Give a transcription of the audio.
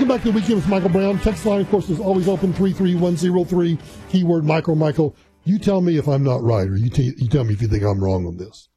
Welcome back to the Weekend with Michael Brown. Text line, of course, is always open, 33103, keyword Michael. You tell me if I'm not right, or you tell me if you think I'm wrong on this.